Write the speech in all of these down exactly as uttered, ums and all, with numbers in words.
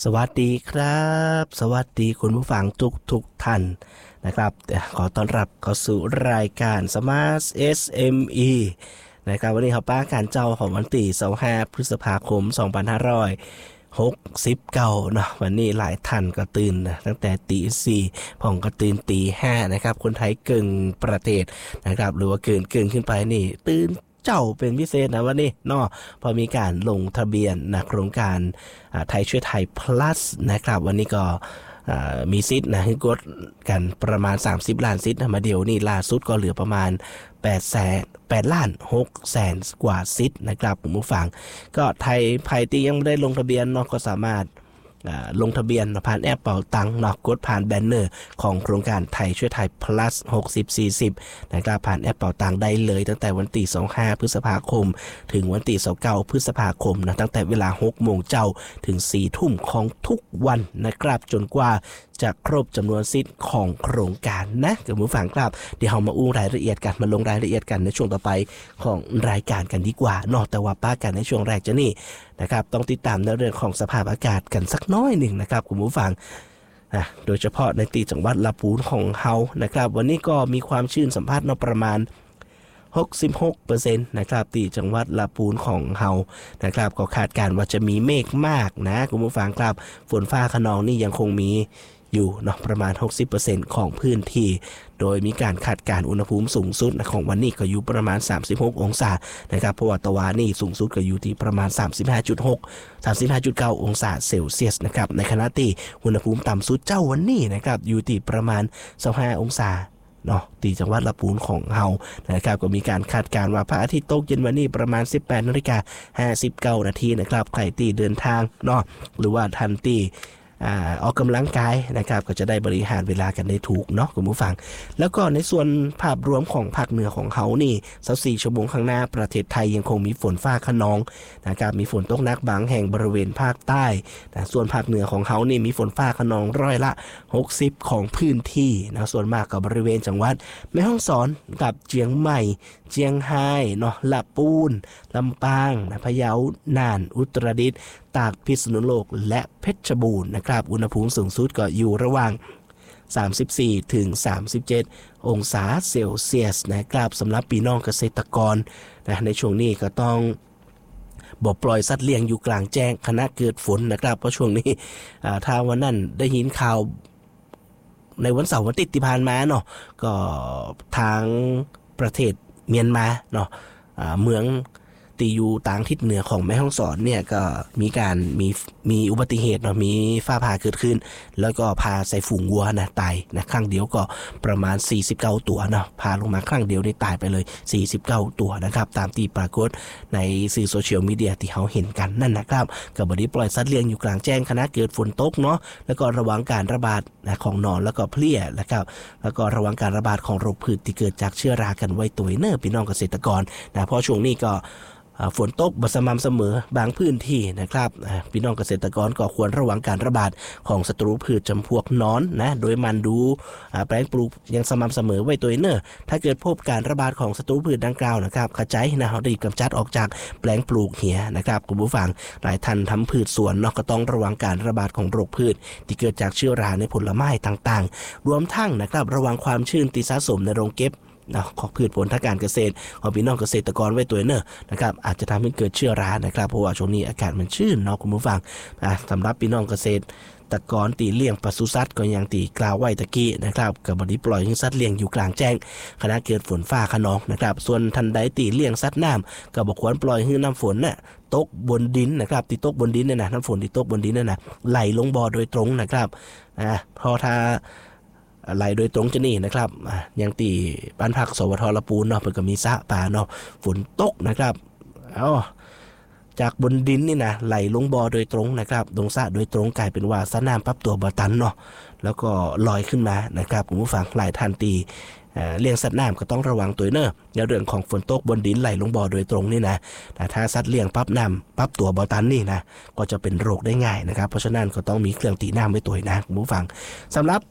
สวัสดีครับสวัสดีคุณผู้ฟังทุกทุกท่านนะครับขอต้อนรับเข้าสู่รายการ Smart เอส เอ็ม อี นะครับวันนี้เขาป้าการเจ้าของวันที่ยี่สิบห้าพฤษภาคมสองพันห้าร้อยหกสิบเก้าเนาะวันนี้หลายท่านก็ตื่นนะตั้งแต่ตีสี่ผมก็ตื่นตีห้านะครับคนไทยเกินประเทศนะครับหรือว่าเกินเกินขึ้นไปนี่ตื่นเจ้าเป็นพิเศษนะวันนี้เนาะพอมีการลงทะเบียนนะโครงการไทยช่วยไทย plus นะครับวันนี้ก็มีซิทนะให้กดกันประมาณสามสิบล้านซิทมาเดียวนี่ล่าสุดก็เหลือประมาณแปดแสนแปดล้านหกแสนกว่าซิทนะครับผมผู้ฟังก็ไทยไพที่ยังไม่ได้ลงทะเบียนเนาะก็สามารถลงทะเบียนผ่านแอปเป๋าตังค์เนาะกดผ่านแบนเนอร์ของโครงการไทยช่วยไทย plus หกสิบ สี่สิบนะครับผ่านแอปเป๋าตังค์ได้เลยตั้งแต่วันที่ยี่สิบห้าพฤษภาคมถึงวันที่ยี่สิบเก้าพฤษภาคมนะตั้งแต่เวลาหกโมงเจ้าถึงสี่ทุ่มของทุกวันนะครับจนกว่าจะครบจำนวนสิทธิ์ของโครงการนะกับผู้ฟังครับเดี๋ยวเรามาอู้รายละเอียดกันมาลงรายละเอียดกันในช่วงต่อไปของรายการกันดีกว่านอกแต่ว่าป้ากันในช่วงแรกจะนี่นะครับต้องติดตามในเรื่องของสภาพอากาศกันสักน้อยหนึ่งนะครับคุณผู้ฟังนะโดยเฉพาะในตีจังหวัดลำพูนของเฮานะครับวันนี้ก็มีความชื้นสัมผัสเนาะประมาณหกสิบหกเปอร์เซ็นต์ นะครับที่จังหวัดลำพูนของเฮานะครับก็คาดการณ์ว่าจะมีเมฆมากนะคุณผู้ฟังครับฝนฟ้าคะนองนี่ยังคงมีอยู่เนาะประมาณ หกสิบเปอร์เซ็นต์ ของพื้นที่โดยมีการคาดการณ์อุณหภูมิสูงสุดของวันนี้ก็อยู่ประมาณสามสิบหกองศานะครับเพราะว่าตะวันนี่สูงสุดก็อยู่ที่ประมาณ สามสิบห้าจุดหก สามสิบห้าจุดเก้า องศาเซลเซียสนะครับในขณะที่อุณหภูมิต่ำสุดเจ้าวันนี้นะครับอยู่ที่ประมาณยี่สิบห้าองศาเนาะตีจังหวัดลำพูนของเฮานะครับก็มีการคาดการณ์ว่าพระอาทิตย์ตกเย็นวันนี้ประมาณ สิบแปดนาฬิกาห้าสิบเก้านาทีนะครับใครที่เดินทางเนาะหรือว่าทันที่ออกกำลังกายนะครับก็จะได้บริหารเวลากันได้ถูกเนาะคุณผู้ฟังแล้วก็ในส่วนภาพรวมของภาคเหนือของเขานี่ยี่สิบสี่ชั่วโมงข้างหน้าประเทศไทยยังคงมีฝนฟ้าคะนองนะครับมีฝนตกหนักบางแห่งบริเวณภาคใต้นะส่วนภาคเหนือของเขานี่มีฝนฟ้าคะนองร้อยละหกสิบของพื้นที่นะส่วนมากกับบริเวณจังหวัดแม่ฮ่องสอนกับเชียงใหม่เชียงรายเนาะลำพูนลำปางนะพะเยาน่านอุตรดิตถ์ตากพิษณุโลกและเพชรบูรณ์นะครับอุณหภูมิสูงสุดก็อยู่ระหว่างสามสิบสี่ถึงสามสิบเจ็ดองศาเซลเซียสนะครับสำหรับพี่น้องเกษตรกรนะในช่วงนี้ก็ต้องบ่ปล่อยสัตว์เลี้ยงอยู่กลางแจ้งขณะเกิดฝนนะครับเพราะช่วงนี้ถ้าวันนั้นได้ยินข่าวในวันเสาร์วันติดที่ผ่านมาเนาะก็ทางประเทศเมียนมาเนาะเมืองตีอยู่ต่างทิศเหนือของแม่ฮ่องสอนเนี่ยก็มีการมีมีอุบัติเหตุเนาะมีฟ้าผ่าเกิดขึ้นแล้วก็พาใส่ฝูงวัวนะตายนะครั้งเดียวก็ประมาณสี่สิบเก้าตัวเนาะพาลงมาครั้งเดียวได้ตายไปเลยสี่สิบเก้าตัวนะครับตามที่ปรากฏในสื่อโซเชียลมีเดียที่เขาเห็นกันนั่นนะครับกับบริปล่อยสัตว์เลี้ยงอยู่กลางแจ้งขณะเกิดฝนตกเนาะแล้วก็ระวังการระบาดนะของหนอนแล้วก็เพลี้ยนะครับแล้วก็ระวังการระบาดของโรคพืชที่เกิดจากเชื้อรากันไว้ตัวเนอร์พี่น้องเกษตรกรนะเพราะช่วงนี้ก็ฝนตกบ่สม่ำเสมอบางพื้นที่นะครับพี่น้องเกษตรกรก็ควรระวังการระบาดของศัตรูพืชจำพวกนอนนะโดยมันดูแปลงปลูกยังสม่ำเสมอไว้ตัวเนอร์ถ้าเกิดพบการระบาดของศัตรูพืชดังกล่าวนะครับขจายนะเราได้กำจัดออกจากแปลงปลูกเหี่ยนะครับคุณผู้ฟังหลายท่านทำพืชสวนเนาะก็ต้องระวังการระบาดของโรคพืชที่เกิดจากเชื้อราในผลไม้ต่างๆรวมทั้งนะครับระวังความชื้นที่สะสมในโรงเก็บนะของพืชผลทางการเกษตรของพี่น้องเกษตรกรไว้ตัวเนอะนะครับอาจจะทำให้เกิดเชื้อรานะครับเพราะว่าช่วงนี้อากาศมันชื้นเนาะคุณผู้ฟังสำหรับพี่น้องเกษตรกรตีเลี้ยงปศุสัตว์ก็ยังตีกล่าวไว้ตะกี้นะครับกับบริปล่อยให้สัตว์เลี้ยงอยู่กลางแจ้งขณะเกิดฝนฟ้าคะนองนะครับส่วนทันใดตีเลี้ยงสัตว์น้ำก็บอกควรปล่อยให้น้ำฝนน่ะตกบนดินนะครับที่ตกบนดินเนี่ยนะน้ำฝนที่ตกบนดินเนี่ยนะไหลลงบ่อโดยตรงนะครับอ่าพอถ้าไหลโดยตรงจะนี่นะครับยังตีบ้านพักสวทลปูนเนาะเพิ่นก็มีสระป่าเนาะฝนตกนะครับอ๋อจากบนดินนี่นะไหลลงบ่อโดยตรงนะครับลงสระโดยตรงกลายเป็นว่าสระน้ำปรับตัวบ่ตันเนาะแล้วก็ลอยขึ้นมานะครับคุณผู้ฟังหลายท่านตีเลี้ยงสัตว์น้ำก็ต้องระวังตัวเนอะในเรื่องของฝนตกบนดินไหลลงบ่อโดยตรงนี่นะแต่ถ้าสัตว์เลี้ยงปั๊บน้ำปั๊บตัวบ่ตันนี่นะก็จะเป็นโรคได้ง่ายนะครับเพราะฉะนั้นก็ต้องมีเครื่องตีน้ำไว้ตัวนะคุณผู้ฟังสำหรับ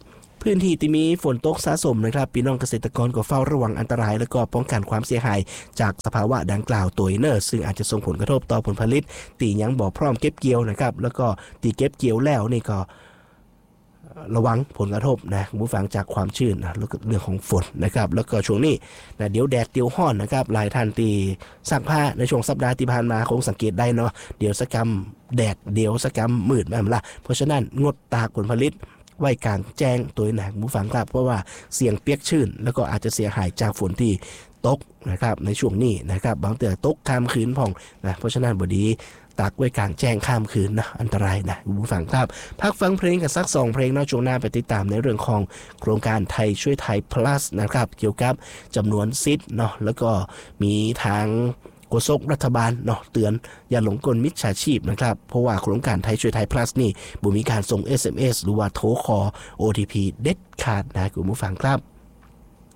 พื้นที่ที่มีฝนตกสะสมนะครับพี่น้องเกษตรกรก็เฝ้าระวังอันตรายและก็ป้องกันความเสียหายจากสภาวะดังกล่าวตัวเนอร์ซึ่งอาจจะส่งผลกระทบต่อผลผลิตตียังบ่พร้อมเก็บเกี่ยวนะครับแล้วก็ตีเก็บเกี่ยวแล้วนี่ก็ระวังผลกระทบนะคุณผู้ฟังจากความชื้นนะแล้วก็เรื่องของฝนนะครับแล้วก็ช่วงนี้นะเดี๋ยวแดดเดี๋ยวห้อนนะครับหลายท่านตีซักผ้าในช่วงสัปดาห์ที่ผ่านมาคงสังเกตได้เนาะเดี๋ยวสกรรมแดดเดี๋ยวสกรรมมืดแบบละเพราะฉะนั้นงดตากผลผลิตไว้กลางแจ้งตัวหนักคุณผู้ฟังครับเพราะว่าเสี่ยงเปียกชื้นแล้วก็อาจจะเสียหายจากฝนที่ตกนะครับในช่วงนี้นะครับบางเตือตกข้ามคืนพ่องนะเพราะฉะนั้นบดีตากไว้กลางแจ้งข้ามคืนนะอันตรายนะคุณผู้ฟังครับพักฟังเพลงกันสักสองเพลงนอกช่วงหน้าไปติดตามในเรื่องของโครงการไทยช่วยไทย plus นะครับเกี่ยวกับจำนวนซิทเนาะแล้วก็มีทางโฆษกรัฐบาลเนาะเตือนอย่าหลงกลมิจฉาชีพนะครับเพราะว่าโครงการไทยช่วยไทย plus นี่บ่มีการส่ง เอส เอ็ม เอส หรือว่าโทรคอ โอ ที พี เด็ดขาดนะคุณผู้ฟังครับ